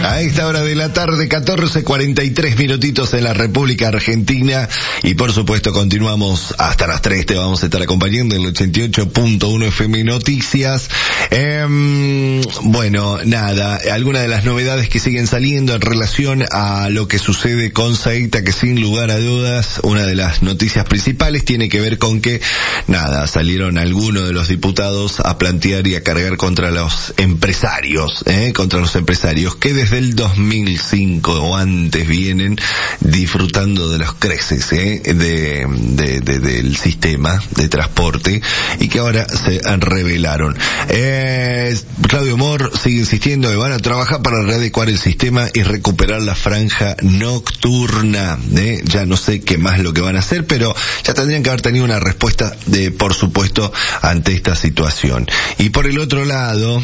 A esta hora de la tarde, 14:43 minutitos en la República Argentina, y por supuesto continuamos hasta las 3, te vamos a estar acompañando en el 88.1 FM Noticias. Bueno, nada, algunas de las novedades que siguen saliendo en relación a lo que sucede con Saeta, que sin lugar a dudas, una de las noticias principales tiene que ver con que, nada, salieron algunos de los diputados a plantear y a cargar contra los empresarios, que desde el 2005 o antes vienen disfrutando de los creces, del sistema de transporte, y que ahora se rebelaron. Claudio Mor sigue insistiendo que van a trabajar para readecuar el sistema y recuperar la franja nocturna. Ya no sé qué más lo que van a hacer, pero ya tendrían que haber tenido una respuesta por supuesto, ante esta situación. Y por el otro lado,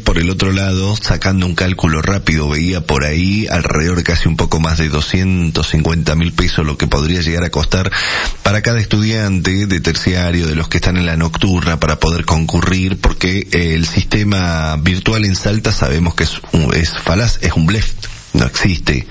sacando un cálculo rápido, veía por ahí alrededor de casi un poco más de 250.000 pesos lo que podría llegar a costar para cada estudiante de terciario, de los que están en la nocturna, para poder concurrir, porque el sistema virtual en Salta sabemos que es falaz, es un blef. No existe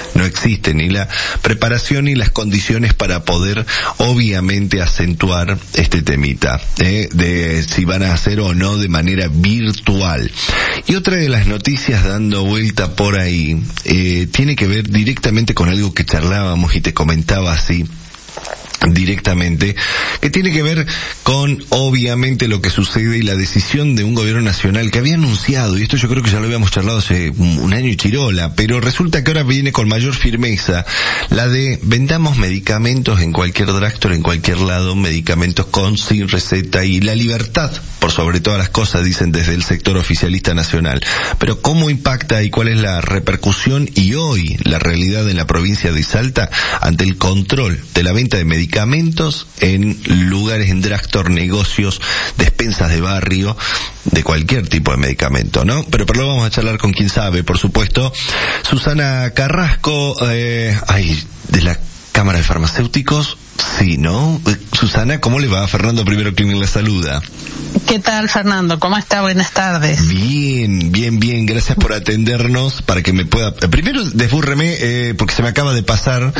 ni la preparación ni las condiciones para poder, obviamente, acentuar este temita, de si van a hacer o no de manera virtual. Y otra de las noticias dando vuelta por ahí, tiene que ver directamente con algo que charlábamos y te comentaba así, directamente, que tiene que ver con, obviamente, lo que sucede y la decisión de un gobierno nacional que había anunciado, y esto yo creo que ya lo habíamos charlado hace un año y chirola, pero resulta que ahora viene con mayor firmeza, la de vendamos medicamentos en cualquier drugstore, en cualquier lado, medicamentos con, sin receta, y la libertad, por sobre todas las cosas, dicen desde el sector oficialista nacional. Pero ¿cómo impacta y cuál es la repercusión y hoy la realidad en la provincia de Salta ante el control de la venta de medicamentos en lugares, en drugstore, negocios, despensas de barrio, de cualquier tipo de medicamento, ¿no? Pero lo vamos a charlar con quien sabe, por supuesto. Susana Carrasco, de la Cámara de Farmacéuticos. Sí, ¿no? Susana, ¿cómo le va? Fernando Primero Clínic la saluda. ¿Qué tal, Fernando? ¿Cómo está? Buenas tardes. Bien. Gracias por atendernos, para que me pueda... Primero, desbúrreme, porque se me acaba de pasar,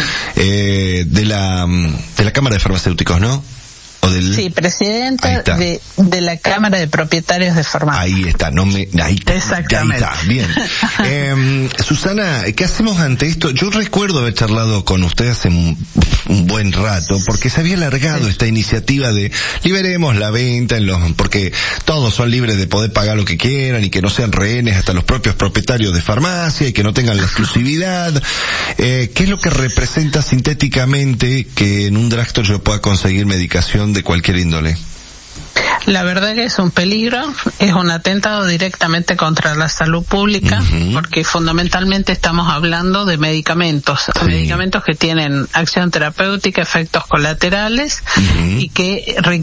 de la Cámara de Farmacéuticos, ¿no? Sí, presidenta de la Cámara de Propietarios de Farmacia. Ahí está, Exactamente. Ahí está, bien. Susana, ¿qué hacemos ante esto? Yo recuerdo haber charlado con usted hace un buen rato, porque se había alargado esta iniciativa de liberemos la venta porque todos son libres de poder pagar lo que quieran y que no sean rehenes, hasta los propios propietarios de farmacia, y que no tengan la exclusividad. ¿Qué es lo que representa sintéticamente que en un drugstore yo pueda conseguir medicación de cualquier índole? La verdad que es un peligro, es un atentado directamente contra la salud pública, porque fundamentalmente estamos hablando de medicamentos, medicamentos que tienen acción terapéutica, efectos colaterales, y que